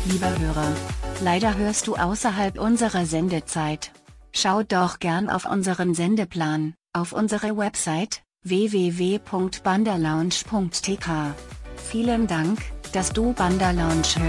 Lieber Hörer, leider hörst du außerhalb unserer Sendezeit. Schau doch gern auf unseren Sendeplan, auf unsere Website, www.bandalounge.tk. Vielen Dank, dass du Banderlounge hörst.